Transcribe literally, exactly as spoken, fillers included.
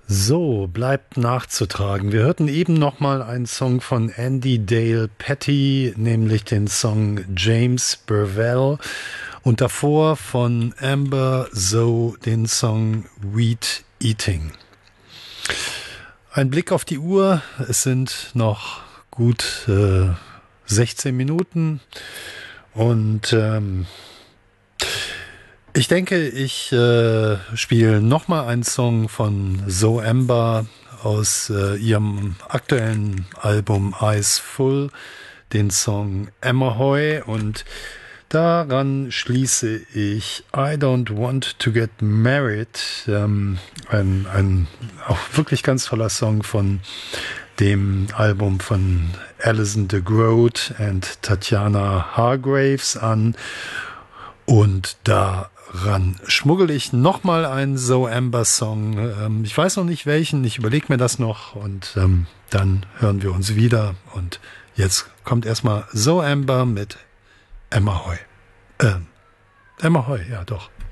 So, bleibt nachzutragen. Wir hörten eben noch mal einen Song von Andy Dale Patty, nämlich den Song James Burwell, und davor von Amber Zoe den Song Wheat Eating. Ein Blick auf die Uhr, es sind noch gut äh, sechzehn Minuten und ähm, ich denke, ich äh, spiele nochmal einen Song von Zoe Amber aus äh, ihrem aktuellen Album Eyes Full, den Song Emma-Hoy, und daran schließe ich I Don't Want to Get Married, ähm, ein, ein auch wirklich ganz toller Song von dem Album von Alison de Groot und Tatjana Hargraves an. Und daran schmuggel ich nochmal einen Zoe Amber Song. Ähm, ich weiß noch nicht welchen, ich überlege mir das noch und ähm, dann hören wir uns wieder. Und jetzt kommt erstmal Zoe Amber mit Emma-Hoy. Ähm, Emma-Hoy, ja doch.